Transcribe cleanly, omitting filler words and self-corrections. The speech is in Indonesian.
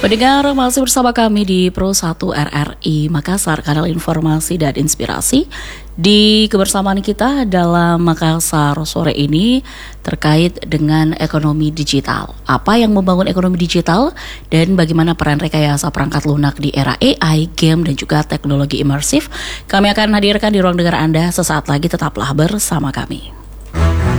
Pendengar masih bersama kami di Pro 1 RRI Makassar, kanal informasi dan inspirasi. Di kebersamaan kita dalam Makassar sore ini terkait dengan ekonomi digital. Apa yang membangun ekonomi digital dan bagaimana peran rekayasa perangkat lunak di era AI, game dan juga teknologi imersif. Kami akan hadirkan di ruang dengar Anda sesaat lagi, tetaplah bersama kami.